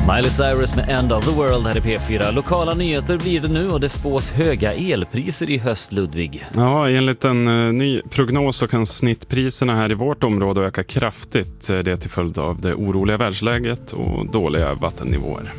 Miley Cyrus med End of the World här i P4. Lokala nyheter blir det nu och det spås höga elpriser i höst, Ludvig. Ja, enligt en ny prognos så kan snittpriserna här i vårt område öka kraftigt. Det är till följd av det oroliga världsläget och dåliga vattennivåer.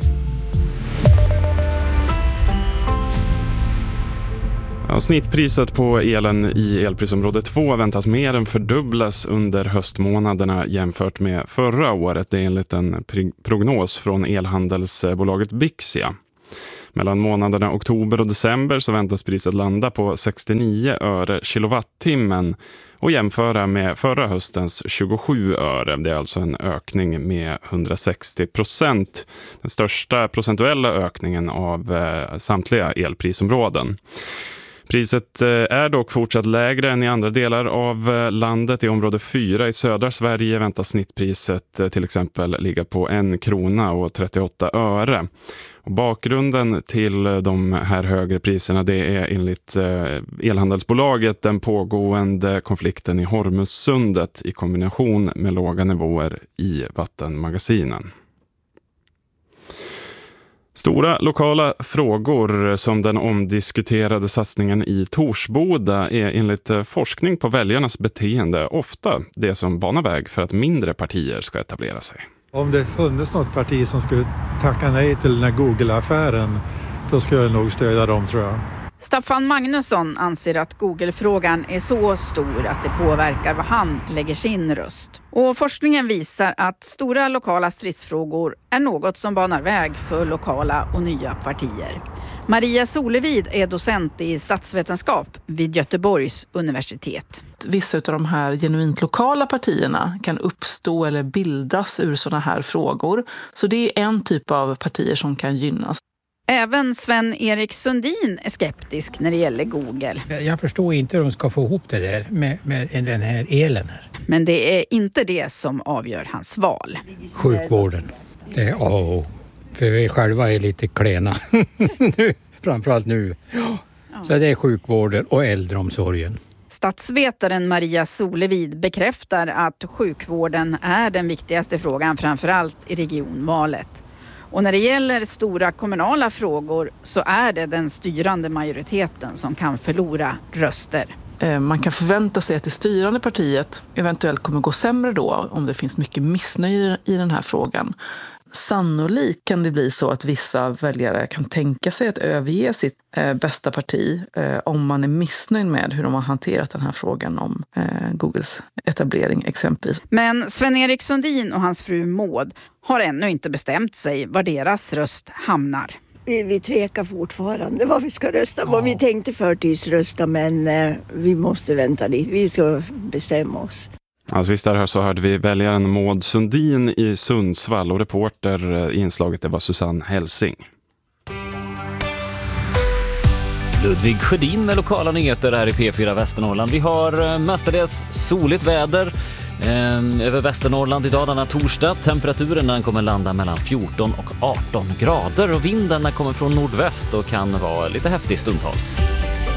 Ja, snittpriset på elen i elprisområde 2 väntas mer än fördubblas under höstmånaderna jämfört med förra året. Det är enligt en prognos från elhandelsbolaget Bixia. Mellan månaderna oktober och december så väntas priset landa på 69 öre kilowattimmen och jämföra med förra höstens 27 öre. Det är alltså en ökning med 160%. Den största procentuella ökningen av samtliga elprisområden. Priset är dock fortsatt lägre än i andra delar av landet. I område 4 i södra Sverige väntas snittpriset till exempel ligga på 1 krona och 38 öre. Och bakgrunden till de här högre priserna det är enligt elhandelsbolaget den pågående konflikten i Hormuzsundet i kombination med låga nivåer i vattenmagasinen. Stora lokala frågor som den omdiskuterade satsningen i Torsboda är enligt forskning på väljarnas beteende ofta det som banar väg för att mindre partier ska etablera sig. Om det funnits något parti som skulle tacka nej till den här Google-affären, då skulle jag nog stödja dem, tror jag. Staffan Magnusson anser att Google-frågan är så stor att det påverkar vad han lägger sin röst. Och forskningen visar att stora lokala stridsfrågor är något som banar väg för lokala och nya partier. Maria Solevid är docent i statsvetenskap vid Göteborgs universitet. Vissa av de här genuint lokala partierna kan uppstå eller bildas ur sådana här frågor. Så det är en typ av partier som kan gynnas. Även Sven-Erik Sundin är skeptisk när det gäller Google. Jag förstår inte hur de ska få ihop det där med den här elen här. Men det är inte det som avgör hans val. Sjukvården, det är A och O. För vi själva är lite klena. Framförallt nu. Så det är sjukvården och äldreomsorgen. Statsvetaren Maria Solevid bekräftar att sjukvården är den viktigaste frågan, framförallt i regionvalet. Och när det gäller stora kommunala frågor så är det den styrande majoriteten som kan förlora röster. Man kan förvänta sig att det styrande partiet eventuellt kommer gå sämre då om det finns mycket missnöje i den här frågan. Sannolikt kan det bli så att vissa väljare kan tänka sig att överge sitt bästa parti om man är missnöjd med hur de har hanterat den här frågan om Googles etablering exempelvis. Men Sven-Erik Sundin och hans fru Maud har ännu inte bestämt sig var deras röst hamnar. Vi tvekar fortfarande vad vi ska rösta på. Vi tänkte förtidsrösta men vi måste vänta lite. Vi ska bestämma oss. Ja, sist där så hörde vi väljaren Maud Sundin i Sundsvall och reporter i inslaget det var Susanne Helsing. Ludvig Sjödin med lokala nyheter här i P4 Västernorrland. Vi har mestadels soligt väder över Västernorrland idag denna torsdag. Temperaturen kommer landa mellan 14 och 18 grader och vinden kommer från nordväst och kan vara lite häftig stundtals.